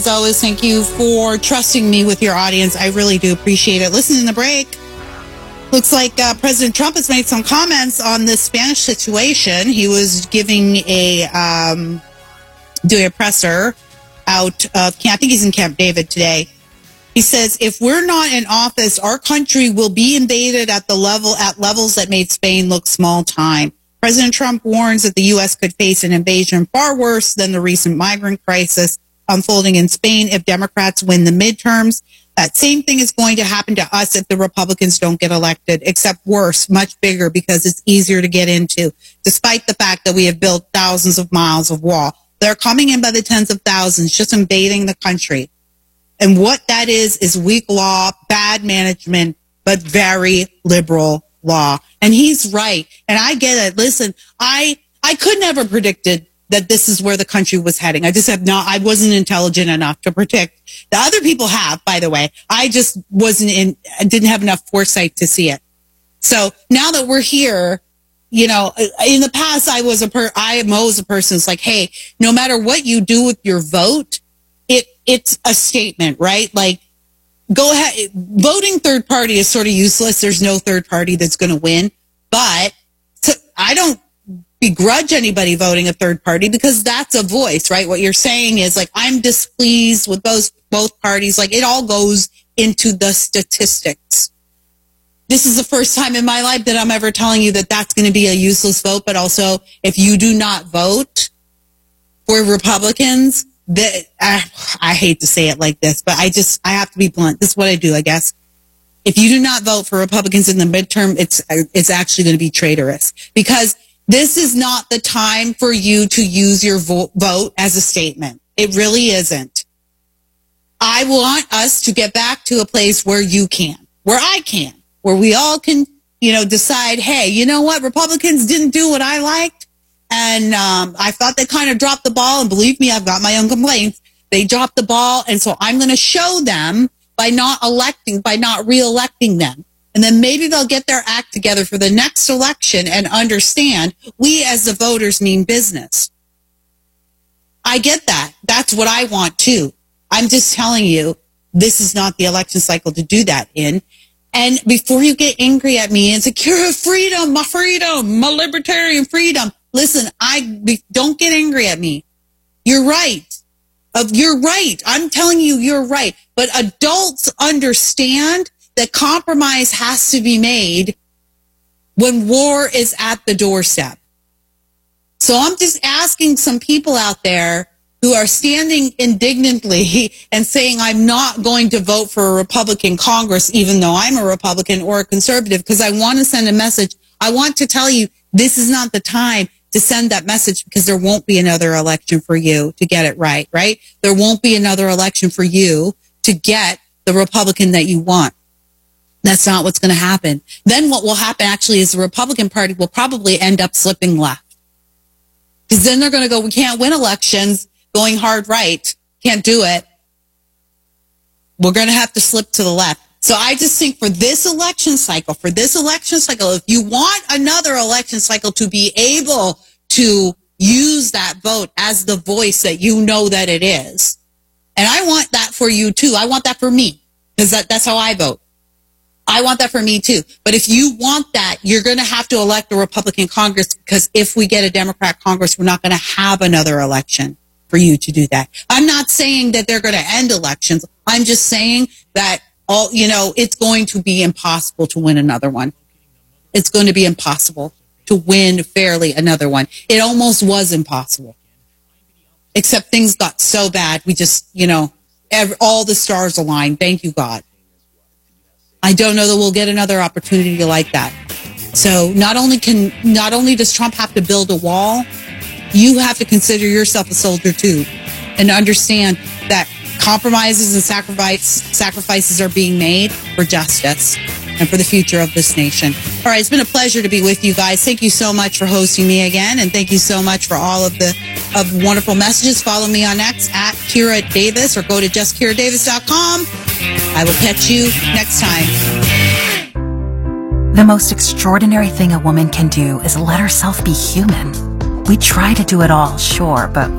As always, thank you for trusting me with your audience. I really do appreciate it. Listen in the break. Looks like President Trump has made some comments on this Spanish situation. He was giving doing a presser out of, I think he's in Camp David today. He says, if we're not in office, our country will be invaded at levels that made Spain look small time. President Trump warns that the U.S. could face an invasion far worse than the recent migrant crisis unfolding in Spain if Democrats win the midterms. That same thing is going to happen to us if the Republicans don't get elected, except worse, much bigger, because it's easier to get into, despite the fact that we have built thousands of miles of wall. They're coming in by the tens of thousands, just invading the country. And what that is weak law, bad management, but very liberal law. And he's right. And I get it. Listen, I could never predicted that this is where the country was heading. I wasn't intelligent enough to predict. The other people have, by the way. I just didn't have enough foresight to see it. So now that we're here, you know, in the past, I am always a person who's like, hey, no matter what you do with your vote, it's a statement, right? Like, go ahead. Voting third party is sort of useless. There's no third party that's going to win. But I don't begrudge anybody voting a third party, because that's a voice, right? What you're saying is like, I'm displeased with both parties. Like, it all goes into the statistics. This is the first time in my life that I'm ever telling you that that's going to be a useless vote. But also, if you do not vote for Republicans, I hate to say it like this, but I have to be blunt. This is what I do, I guess. If you do not vote for Republicans in the midterm, it's actually going to be traitorous, because this is not the time for you to use your vote as a statement. It really isn't. I want us to get back to a place where you can, where I can, where we all can, you know, decide, hey, you know what? Republicans didn't do what I liked. And I thought they kind of dropped the ball. And believe me, I've got my own complaints. They dropped the ball. And so I'm going to show them by not re-electing them. And then maybe they'll get their act together for the next election and understand we as the voters mean business. I get that. That's what I want too. I'm just telling you, this is not the election cycle to do that in. And before you get angry at me and say, freedom, my libertarian freedom. Listen, don't get angry at me. You're right. You're right. I'm telling you, you're right. But adults understand that compromise has to be made when war is at the doorstep. So I'm just asking some people out there who are standing indignantly and saying, I'm not going to vote for a Republican Congress, even though I'm a Republican or a conservative, because I want to send a message. I want to tell you, this is not the time to send that message, because there won't be another election for you to get it right? There won't be another election for you to get the Republican that you want. That's not what's going to happen. Then what will happen actually is the Republican Party will probably end up slipping left. Because then they're going to go, we can't win elections going hard right. Can't do it. We're going to have to slip to the left. So I just think for this election cycle, if you want another election cycle to be able to use that vote as the voice that you know that it is, and I want that for you too. I want that for me, because that's how I vote. I want that for me too. But if you want that, you're going to have to elect a Republican Congress, because if we get a Democrat Congress, we're not going to have another election for you to do that. I'm not saying that they're going to end elections. I'm just saying that it's going to be impossible to win another one. It's going to be impossible to win fairly another one. It almost was impossible. Except things got so bad. We just, all the stars aligned. Thank you, God. I don't know that we'll get another opportunity like that. So not only does Trump have to build a wall, you have to consider yourself a soldier too, and understand that compromises and sacrifices are being made for justice and for the future of this nation. All right, it's been a pleasure to be with you guys. Thank you so much for hosting me again, and thank you so much for all of the wonderful messages. Follow me on X at Kira Davis, or go to justkiradavis.com. I will catch you next time. The most extraordinary thing a woman can do is let herself be human. We try to do it all, sure, but